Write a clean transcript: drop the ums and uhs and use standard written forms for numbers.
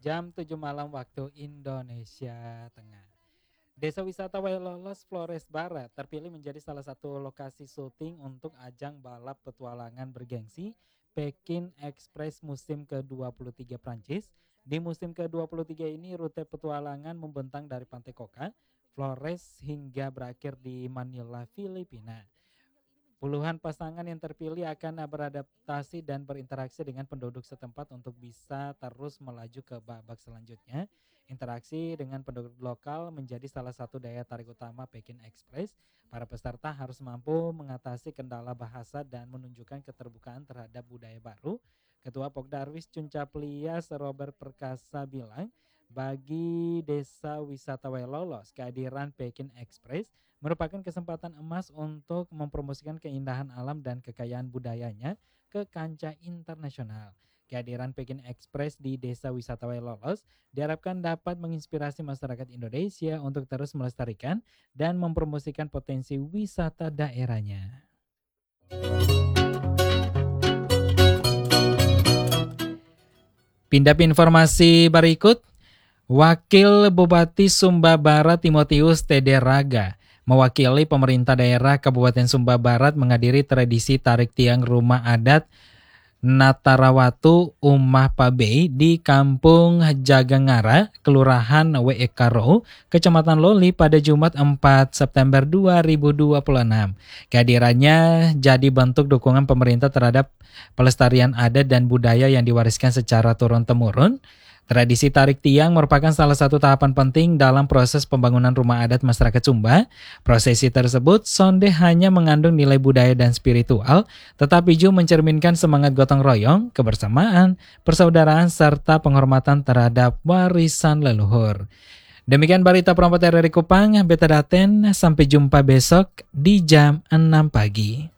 jam 7 malam waktu Indonesia Tengah. Desa wisata Wailolos, Flores Barat terpilih menjadi salah satu lokasi syuting untuk ajang balap petualangan bergengsi Pekin Express musim ke-23 Prancis. Di musim ke-23 ini rute petualangan membentang dari Pantai Coca, Flores hingga berakhir di Manila, Filipina. Puluhan pasangan yang terpilih akan beradaptasi dan berinteraksi dengan penduduk setempat untuk bisa terus melaju ke babak selanjutnya. Interaksi dengan penduduk lokal menjadi salah satu daya tarik utama Pekin Express. Para peserta harus mampu mengatasi kendala bahasa dan menunjukkan keterbukaan terhadap budaya baru. Ketua Pokdarwis Cuncaplias Robert Perkasa bilang, bagi Desa Wisata Wailolos, kehadiran Pekin Express merupakan kesempatan emas untuk mempromosikan keindahan alam dan kekayaan budayanya ke kancah internasional. Kehadiran Pekin Express di Desa Wisata Wailolos diharapkan dapat menginspirasi masyarakat Indonesia untuk terus melestarikan dan mempromosikan potensi wisata daerahnya. Pindah ke informasi berikut. Wakil Bupati Sumba Barat Timotius Tederaga mewakili pemerintah daerah Kabupaten Sumba Barat menghadiri tradisi tarik tiang rumah adat Natarawatu Umah Pabe di Kampung Jagangara, Kelurahan Weekaro, Kecamatan Loli pada Jumat 4 September 2026. Kehadirannya jadi bentuk dukungan pemerintah terhadap pelestarian adat dan budaya yang diwariskan secara turun-temurun. Tradisi tarik tiang merupakan salah satu tahapan penting dalam proses pembangunan rumah adat masyarakat Sumba. Prosesi tersebut sonde hanya mengandung nilai budaya dan spiritual, tetapi juga mencerminkan semangat gotong royong, kebersamaan, persaudaraan, serta penghormatan terhadap warisan leluhur. Demikian berita Promoter dari Kupang, Beta Daten, sampai jumpa besok di jam 6 pagi.